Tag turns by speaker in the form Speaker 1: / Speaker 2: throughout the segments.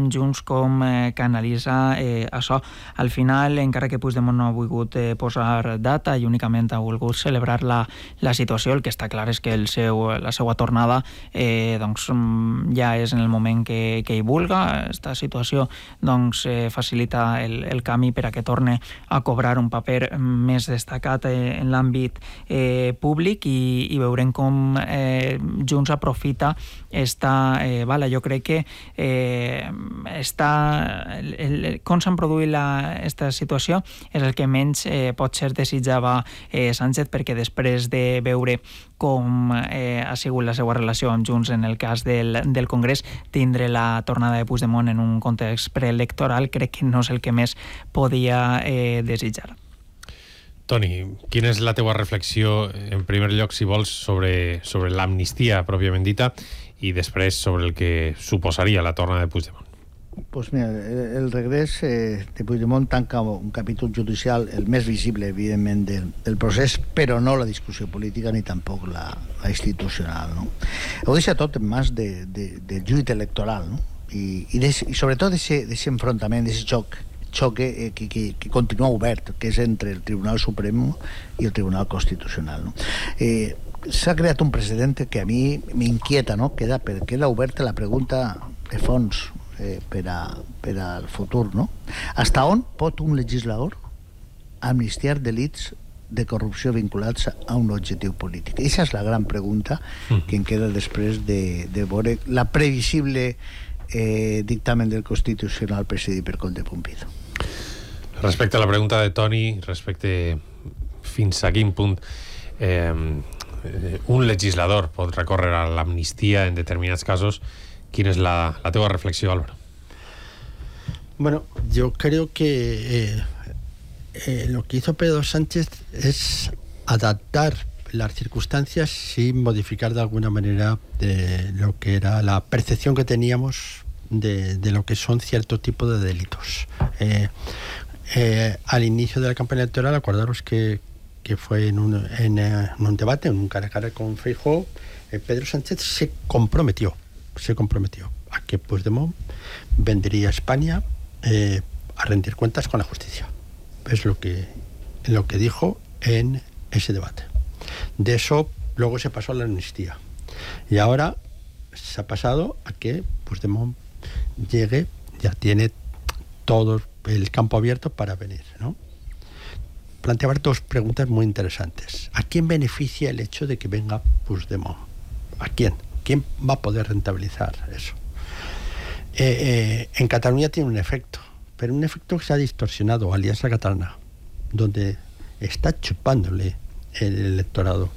Speaker 1: Junts com canalitza això. Al final, encara que Puigdemont no ha volgut posar data i únicament ha volgut celebrar la situació, el que està clar és que la seva tornada doncs, ja és en el moment que hi vulga. Aquesta situació doncs, facilita el camí per a que torne a cobrar un paper més destacat en l'àmbit públic i veurem com Junts aprofita jo crec que com s'ha produït aquesta situació és el que menys potser desitjava Sánchez, perquè després de veure com ha sigut la seva relació amb Junts en el cas del Congrés, tindre la tornada de Puigdemont en un context preelectoral crec que no és el que més podia desitjar.
Speaker 2: Toni, quina és la teua reflexió, en primer lloc, si vols, sobre l'amnistia pròpiament dita i després sobre el que suposaria la tornada de Puigdemont?
Speaker 3: Pues mira, el regrés de Puigdemont tanca un capítol judicial, el més visible, evidentment, del procés, però no la discussió política ni tampoc la institucional, no? Ho deixa tot en mans del lluit electoral, no? I sobretot d'aquest enfrontament, d'aquest xoc que continua obert, que és entre el Tribunal Suprem i el Tribunal Constitucional, no? S'ha creat un precedent que a mi m'inquieta, no? Queda oberta la pregunta de fons per al futur, no? Hasta on pot un legislador amnistiar delits de corrupció vinculats a un objectiu polític? Aquesta és la gran pregunta que em queda després de veure la previsible dictamen del Constitucional presidit per Conde Pumpido.
Speaker 2: Respecte a la pregunta de Toni, respecte fins a quin punt un legislador pot recórrer a l'amnistia en determinats casos, ¿quién es la teva reflexión, Álvaro?
Speaker 4: Bueno, yo creo que lo que hizo Pedro Sánchez es adaptar las circunstancias sin modificar de alguna manera de lo que era la percepción que teníamos de lo que son cierto tipo de delitos. Al inicio de la campaña electoral, acordaros que fue en un debate, en un cara a cara con Feijóo, Pedro Sánchez se comprometió a que Puigdemont vendría a España a rendir cuentas con la justicia. Es lo que dijo en ese debate. De eso luego se pasó a la amnistía. Y ahora se ha pasado a que Puigdemont llegue, ya tiene todo el campo abierto para venir, ¿no? Planteaba dos preguntas muy interesantes. ¿A quién beneficia el hecho de que venga Puigdemont? ¿A quién? ¿Quién va a poder rentabilizar eso? En Cataluña tiene un efecto, pero un efecto que se ha distorsionado, Alianza Catalana, donde está chupándole el electorado.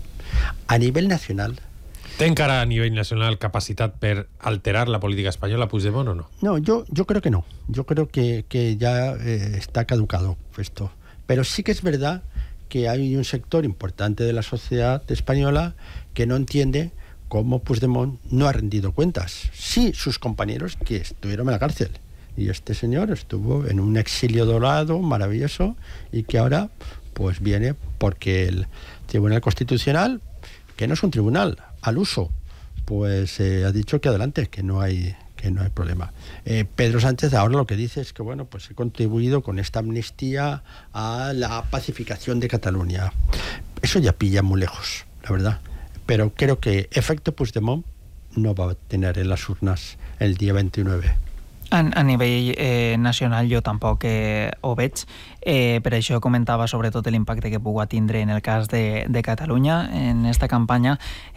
Speaker 4: A nivel nacional...
Speaker 2: ¿Té encara a nivell nacional capacitat per alterar la política espanyola, Puigdemont, o no?
Speaker 4: No, yo creo que no. Yo creo que ya está caducado esto. Pero sí que es verdad que hay un sector importante de la sociedad española que no entiende cómo Puigdemont no ha rendido cuentas. Sí, sus compañeros que estuvieron en la cárcel. Y este señor estuvo en un exilio dorado maravilloso y que ahora pues viene porque el Tribunal Constitucional, que no es un tribunal, al uso, pues ha dicho que adelante, que no hay problema. Pedro Sánchez ahora lo que dice es que bueno, pues he contribuido con esta amnistía a la pacificación de Cataluña. Eso ya pilla muy lejos, la verdad. Pero creo que efecto Puigdemont no va a tener en las urnas el día 29.
Speaker 1: A nivell nacional jo tampoc ho veig, per això comentava sobretot l'impacte que pugui tindre en el cas de Catalunya. En esta campanya,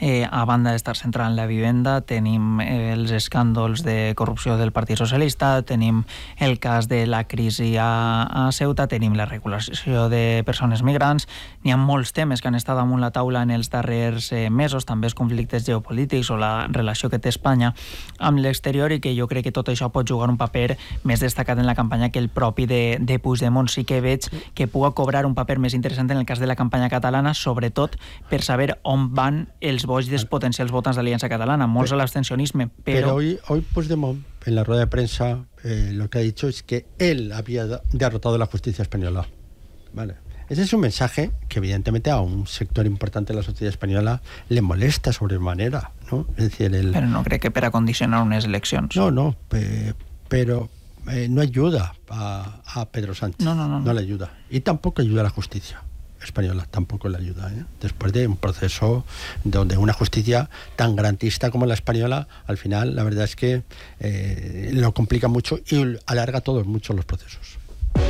Speaker 1: a banda d'estar centrada en la vivenda, tenim els escàndols de corrupció del Partit Socialista, tenim el cas de la crisi a Ceuta, tenim la regulació de persones migrants, n'hi ha molts temes que han estat damunt la taula en els darrers mesos, també els conflictes geopolítics o la relació que té Espanya amb l'exterior, i que jo crec que tot això pot jugar un paper més destacat en la campanya que el propi de Puigdemont. Sí que veig que pugui cobrar un paper més interessant en el cas de la campanya catalana, sobretot per saber on van els vots dels potencials votants d'Aliança Catalana, molts a l'abstencionisme.
Speaker 4: Pero hoy Puigdemont, en la rueda de prensa, lo que ha dicho es que él había derrotado la justicia española. Vale. Ese es un mensaje que evidentemente a un sector importante de la sociedad española le molesta sobremanera, ¿no? Es decir,
Speaker 1: Però no crec que per a condicionar unes eleccions.
Speaker 4: No, pero no ayuda a Pedro Sánchez. No le ayuda. Y tampoco ayuda a la justicia española, tampoco le ayuda, ¿eh? Después de un proceso donde una justicia tan garantista como la española, al final la verdad es que lo complica mucho y alarga todos mucho los procesos.